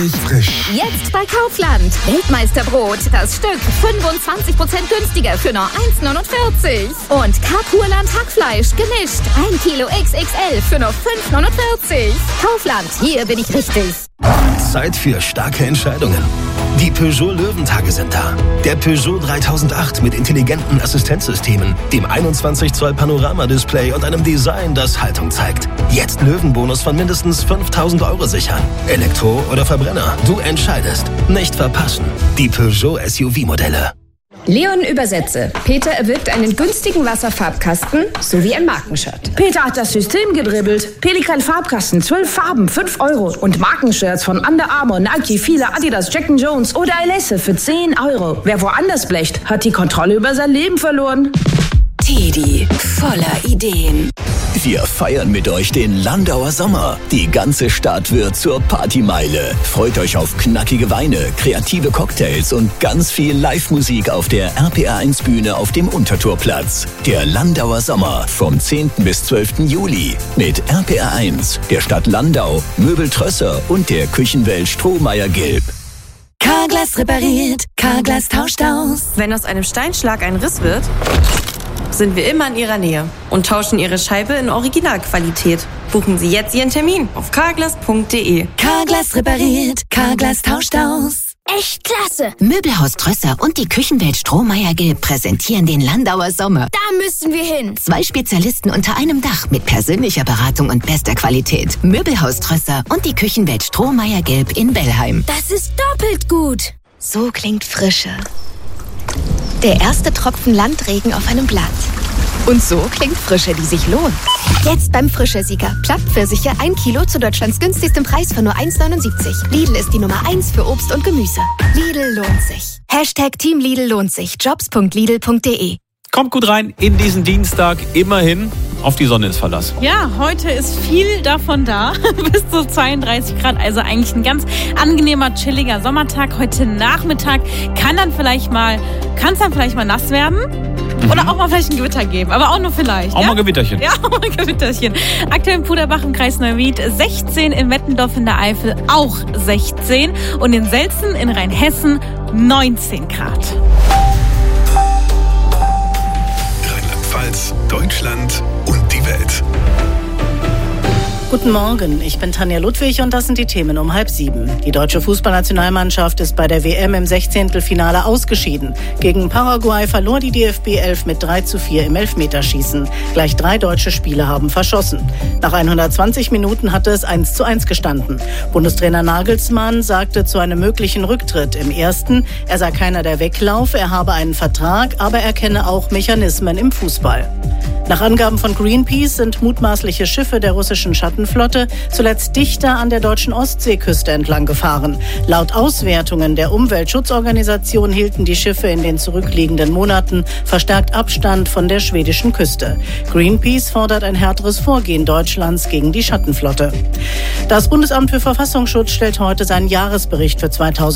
Frisch. Jetzt bei Kaufland. Weltmeisterbrot. Das Stück 25% günstiger für nur 1,49. Und Karpurland Hackfleisch gemischt. 1 Kilo XXL für nur 5,49. Kaufland, hier bin ich richtig. Zeit für starke Entscheidungen. Die Peugeot Löwentage sind da. Der Peugeot 3008 mit intelligenten Assistenzsystemen, dem 21 Zoll Panoramadisplay und einem Design, das Haltung zeigt. Jetzt Löwenbonus von mindestens 5.000 € sichern. Elektro oder Verbrenner, du entscheidest. Nicht verpassen. Die Peugeot SUV-Modelle. Leon übersetze. Peter erwirbt einen günstigen Wasserfarbkasten sowie ein Markenshirt. Peter hat das System gedribbelt. Pelikan Farbkasten, 12 Farben, 5 €. Und Markenshirts von Under Armour, Nike, Fila, Adidas, Jack & Jones oder Alesse für 10 €. Wer woanders blecht, hat die Kontrolle über sein Leben verloren. Teddy, voller Ideen. Wir feiern mit euch den Landauer Sommer. Die ganze Stadt wird zur Partymeile. Freut euch auf knackige Weine, kreative Cocktails und ganz viel Live-Musik auf der RPR1-Bühne auf dem Untertorplatz. Der Landauer Sommer vom 10. bis 12. Juli mit RPR1, der Stadt Landau, Möbel Trösser und der Küchenwelt Strohmeier-Gilb. Carglass repariert, Carglass tauscht aus. Wenn aus einem Steinschlag ein Riss wird, sind wir immer in Ihrer Nähe und tauschen Ihre Scheibe in Originalqualität. Buchen Sie jetzt Ihren Termin auf carglass.de. Carglass repariert, Carglass tauscht aus. Echt klasse. Möbelhaus Trösser und die Küchenwelt Strohmeier-Gilb präsentieren den Landauer Sommer. Da müssen wir hin. 2 Spezialisten unter einem Dach mit persönlicher Beratung und bester Qualität. Möbelhaus Trösser und die Küchenwelt Strohmeier-Gilb in Bellheim. Das ist doppelt gut. So klingt Frische. Der erste Tropfen Landregen auf einem Blatt. Und so klingt Frische, die sich lohnt. Jetzt beim Frische-Sieger. Plattpfirsiche 1 Kilo zu Deutschlands günstigstem Preis von nur 1,79. Lidl ist die Nummer 1 für Obst und Gemüse. Lidl lohnt sich. Hashtag Team Lidl lohnt sich. Jobs.lidl.de. Kommt gut rein in diesen Dienstag. Immerhin, auf die Sonne ist Verlass. Ja, heute ist viel davon da. Bis zu 32 Grad. Also eigentlich ein ganz angenehmer, chilliger Sommertag. Heute Nachmittag kann es dann vielleicht mal nass werden. Oder auch mal vielleicht ein Gewitter geben. Aber auch nur vielleicht. Auch mal Gewitterchen. Ja, auch mal Gewitterchen. Aktuell in Puderbach im Kreis Neuwied 16, in Wettendorf in der Eifel auch 16 und in Selzen in Rheinhessen 19 Grad. Rheinland-Pfalz, Deutschland und die Welt. Guten Morgen, ich bin Tanja Ludwig und das sind die Themen um 6:30. Die deutsche Fußballnationalmannschaft ist bei der WM im 16. ausgeschieden. Gegen Paraguay verlor die DFB 11 mit 3:4 im Elfmeterschießen. Gleich 3 deutsche Spieler haben verschossen. Nach 120 Minuten hatte es 1:1 gestanden. Bundestrainer Nagelsmann sagte zu einem möglichen Rücktritt im ersten, er sei keiner, der weglaufe, er habe einen Vertrag, aber er kenne auch Mechanismen im Fußball. Nach Angaben von Greenpeace sind mutmaßliche Schiffe der russischen Schattenflotte zuletzt dichter an der deutschen Ostseeküste entlang gefahren. Laut Auswertungen der Umweltschutzorganisation hielten die Schiffe in den zurückliegenden Monaten verstärkt Abstand von der schwedischen Küste. Greenpeace fordert ein härteres Vorgehen Deutschlands gegen die Schattenflotte. Das Bundesamt für Verfassungsschutz stellt heute seinen Jahresbericht für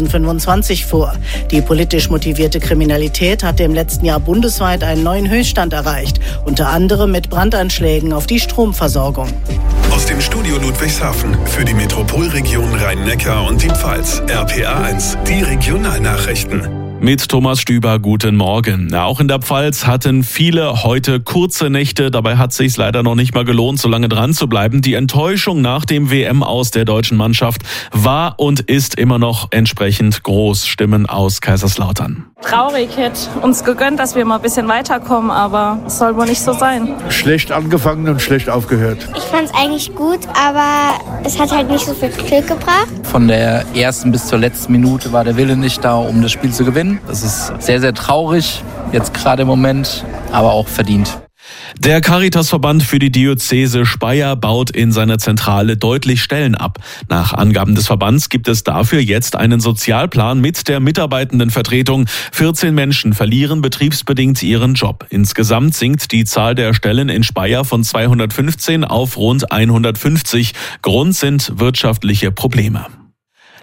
2025 vor. Die politisch motivierte Kriminalität hatte im letzten Jahr bundesweit einen neuen Höchststand erreicht. Unter anderem mit Brandanschlägen auf die Stromversorgung. Aus dem Studio Ludwigshafen für die Metropolregion Rhein-Neckar und die Pfalz. RPR1, die Regionalnachrichten. Mit Thomas Stüber, guten Morgen. Ja, auch in der Pfalz hatten viele heute kurze Nächte. Dabei hat es sich leider noch nicht mal gelohnt, so lange dran zu bleiben. Die Enttäuschung nach dem WM-Aus der deutschen Mannschaft war und ist immer noch entsprechend groß. Stimmen aus Kaiserslautern. Traurig, hätte uns gegönnt, dass wir mal ein bisschen weiterkommen, aber es soll wohl nicht so sein. Schlecht angefangen und schlecht aufgehört. Ich fand es eigentlich gut, aber es hat halt nicht so viel Glück gebracht. Von der ersten bis zur letzten Minute war der Wille nicht da, um das Spiel zu gewinnen. Das ist sehr, sehr traurig, jetzt gerade im Moment, aber auch verdient. Der Caritasverband für die Diözese Speyer baut in seiner Zentrale deutlich Stellen ab. Nach Angaben des Verbands gibt es dafür jetzt einen Sozialplan mit der Mitarbeitendenvertretung. 14 Menschen verlieren betriebsbedingt ihren Job. Insgesamt sinkt die Zahl der Stellen in Speyer von 215 auf rund 150. Grund sind wirtschaftliche Probleme.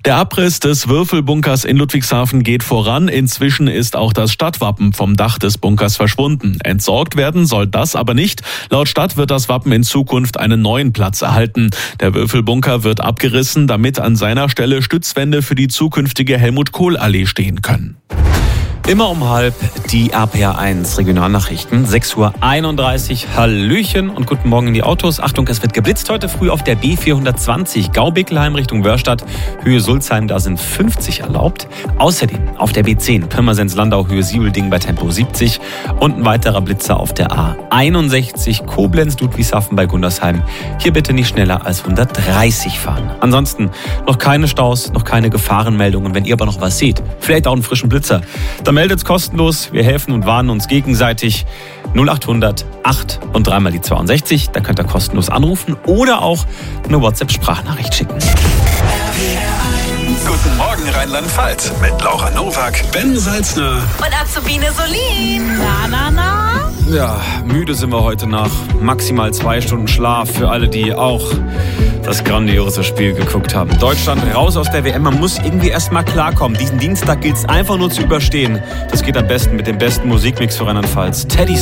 Der Abriss des Würfelbunkers in Ludwigshafen geht voran. Inzwischen ist auch das Stadtwappen vom Dach des Bunkers verschwunden. Entsorgt werden soll das aber nicht. Laut Stadt wird das Wappen in Zukunft einen neuen Platz erhalten. Der Würfelbunker wird abgerissen, damit an seiner Stelle Stützwände für die zukünftige Helmut-Kohl-Allee stehen können. Immer um 12:30 die RPA1 Regionalnachrichten, 6:31 Uhr. Hallöchen und guten Morgen in die Autos. Achtung, es wird geblitzt heute früh auf der B420 Gau-Bickelheim Richtung Wörstadt, Höhe Sulzheim, da sind 50 erlaubt. Außerdem auf der B10 Pirmasens-Landau, Höhe Siebelding bei Tempo 70 und ein weiterer Blitzer auf der A61 Koblenz-Ludwigshafen bei Gundersheim. Hier bitte nicht schneller als 130 fahren. Ansonsten noch keine Staus, noch keine Gefahrenmeldungen. Wenn ihr aber noch was seht, vielleicht auch einen frischen Blitzer, dann meldet's kostenlos. Wir helfen und warnen uns gegenseitig. 0800 8 und 3 mal die 62. Da könnt ihr kostenlos anrufen oder auch eine WhatsApp-Sprachnachricht schicken. Guten Morgen Rheinland-Pfalz mit Laura Nowak, Ben Salzner und Azubine Solin. Na. Ja, müde sind wir heute nach maximal 2 Stunden Schlaf für alle, die auch das grandiose Spiel geguckt haben. Deutschland raus aus der WM. Man muss irgendwie erstmal klarkommen. Diesen Dienstag gilt es einfach nur zu überstehen. Das geht am besten mit dem besten Musikmix für Rheinland-Pfalz. Teddy